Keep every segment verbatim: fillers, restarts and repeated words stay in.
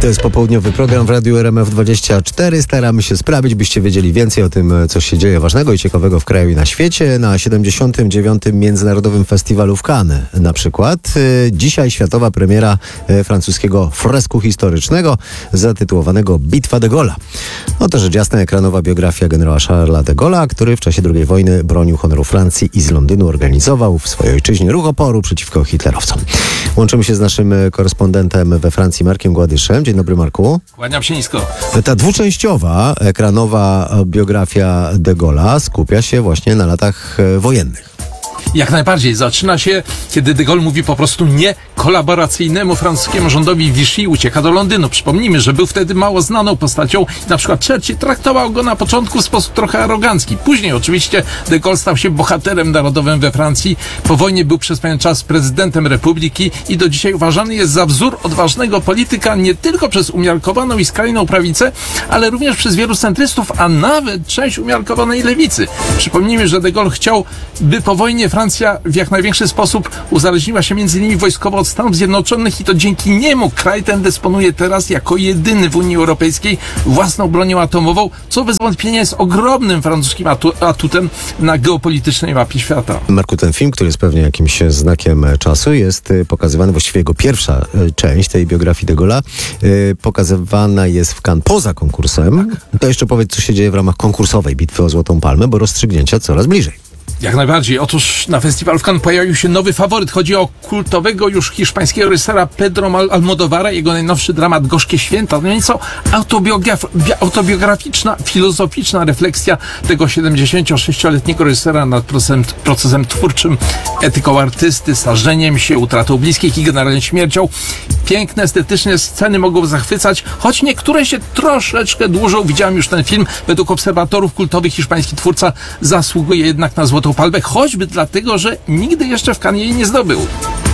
To jest popołudniowy program w Radiu R M F dwadzieścia cztery. Staramy się sprawić, byście wiedzieli więcej o tym, co się dzieje ważnego i ciekawego w kraju i na świecie. Na siedemdziesiątym dziewiątym Międzynarodowym Festiwalu w Cannes na przykład. Dzisiaj światowa premiera francuskiego fresku historycznego zatytułowanego Bitwa de Gaulle'a. No to rzecz jasna ekranowa biografia generała Charlesa de Gaulle'a, który w czasie drugiej wojny bronił honoru Francji i z Londynu organizował w swojej ojczyźnie ruch oporu przeciwko hitlerowcom. Łączymy się z naszym korespondentem we Francji, Markiem Gładyszem. Dzień dobry, Marku. Kłaniam się nisko. Ta dwuczęściowa ekranowa biografia de Gaulle'a skupia się właśnie na latach wojennych. Jak najbardziej. Zaczyna się, kiedy de Gaulle mówi po prostu nie kolaboracyjnemu francuskiemu rządowi Vichy, ucieka do Londynu. Przypomnijmy, że był wtedy mało znaną postacią. Na przykład Churchill traktował go na początku w sposób trochę arogancki. Później oczywiście de Gaulle stał się bohaterem narodowym we Francji. Po wojnie był przez pewien czas prezydentem republiki i do dzisiaj uważany jest za wzór odważnego polityka nie tylko przez umiarkowaną i skrajną prawicę, ale również przez wielu centrystów, a nawet część umiarkowanej lewicy. Przypomnijmy, że de Gaulle chciał, by po wojnie Francja w jak największy sposób uzależniła się między innymi wojskowo od Stanów Zjednoczonych i to dzięki niemu kraj ten dysponuje teraz jako jedyny w Unii Europejskiej własną bronią atomową, co bez wątpienia jest ogromnym francuskim atu- atutem na geopolitycznej mapie świata. Marku, ten film, który jest pewnie jakimś znakiem czasu, jest pokazywany, właściwie jego pierwsza część tej biografii de Gaulle'a, pokazywana jest w Cannes poza konkursem. Tak. To jeszcze powiedz, co się dzieje w ramach konkursowej Bitwy o Złotą Palmę, bo rozstrzygnięcia coraz bliżej. Jak najbardziej. Otóż na festiwalu w Cannes pojawił się nowy faworyt. Chodzi o kultowego już hiszpańskiego reżysera Pedro Almodóvara. Jego najnowszy dramat Gorzkie Święta. No nieco autobiograf- autobiograficzna, filozoficzna refleksja tego siedemdziesięciosześcioletniego reżysera nad procesem, procesem twórczym, etyką artysty, starzeniem się, utratą bliskich i generalnie śmiercią. Piękne, estetyczne sceny mogą zachwycać, choć niektóre się troszeczkę dłużą. Widziałem już ten film. Według obserwatorów kultowy hiszpański twórca zasługuje jednak na Złotą Palmę, choćby dlatego, że nigdy jeszcze w Cannes jej nie zdobył.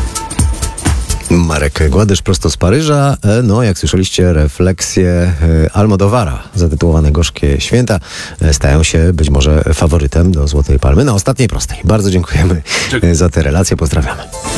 Marek Gładysz prosto z Paryża. No, jak słyszeliście, refleksje Almodóvara zatytułowane Gorzkie Święta stają się być może faworytem do Złotej Palmy na ostatniej prostej. Bardzo dziękujemy Dziękuję. za te relacje. Pozdrawiamy.